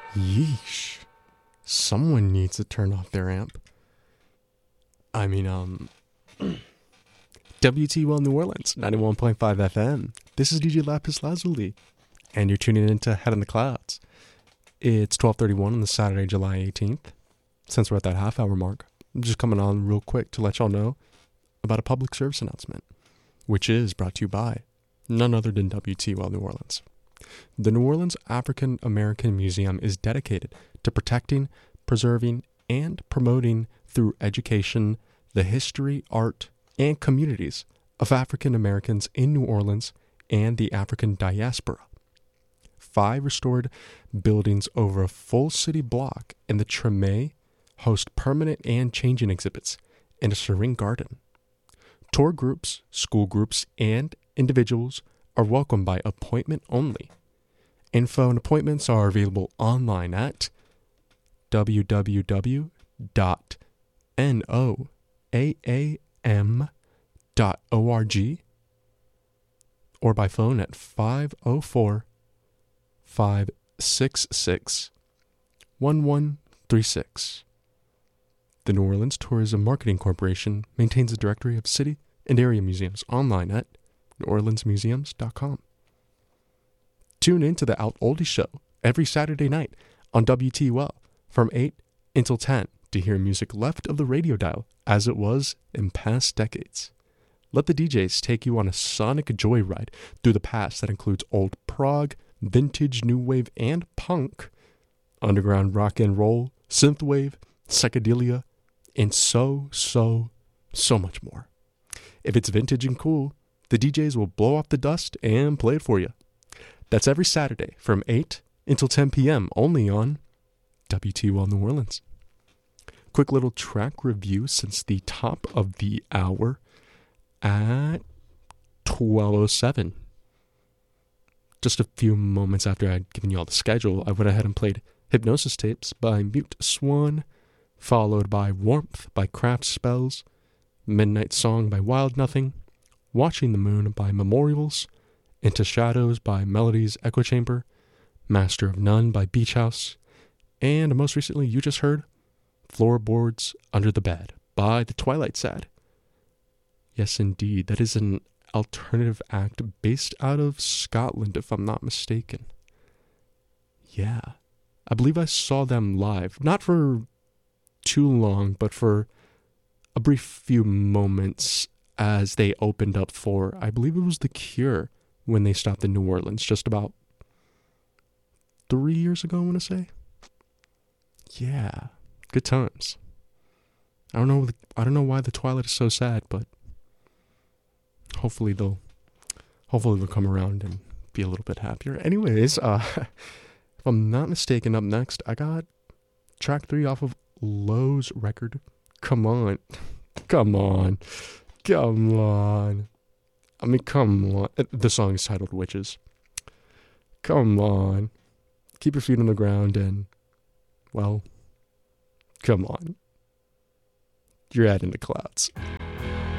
Yeesh. Someone needs to turn off their amp. I mean, WT1 New Orleans, 91.5 FM. This is DJ Lapis Lazuli, and you're tuning into Head in the Clouds. It's 12:31 on the Saturday, July 18th. Since we're at that half-hour mark, I'm just coming on real quick to let y'all know about a public service announcement, which is brought to you by none other than WT1 New Orleans. The New Orleans African American Museum is dedicated to protecting, preserving, and promoting through education the history, art, and communities of African Americans in New Orleans and the African diaspora. 5 restored buildings over a full city block in the Treme host permanent and changing exhibits in a serene garden. Tour groups, school groups, and individuals are welcome by appointment only. Info and appointments are available online at www.noaam.org or by phone at 504-566-1136. The New Orleans Tourism Marketing Corporation maintains a directory of city and area museums online at neworleansmuseums.com. Tune in to the Out Oldie Show every Saturday night on WTUL from 8 until 10 to hear music left of the radio dial as it was in past decades. Let the DJs take you on a sonic joyride through the past that includes old prog, vintage new wave and punk, underground rock and roll, synthwave, psychedelia, and so much more. If it's vintage and cool, the DJs will blow off the dust and play it for you. That's every Saturday from 8 until 10 p.m. only on WTUL New Orleans. Quick little track review since the top of the hour at 12:07. Just a few moments after I'd given you all the schedule, I went ahead and played Hypnosis Tapes by Mute Swan, followed by Warmth by Craft Spells, Midnight Song by Wild Nothing, Watching the Moon by Memorials, Into Shadows by Melody's Echo Chamber, Master of None by Beach House, and most recently you just heard Floorboards Under the Bed by The Twilight Sad. Yes, indeed, that is an alternative act based out of Scotland, if I'm not mistaken. Yeah, I believe I saw them live, not for too long, but for a brief few moments as they opened up for, I believe it was The Cure, when they stopped in New Orleans just about 3 years ago, I want to say. Yeah, good times. I don't know why the Twilight is so sad, but hopefully they'll come around and be a little bit happier. Anyways, if I'm not mistaken, up next I got track 3 off of Lowe's record. Come on. I mean, come on. The song is titled Witches. Come on. Keep your feet on the ground and, well, come on. You're out in the clouds.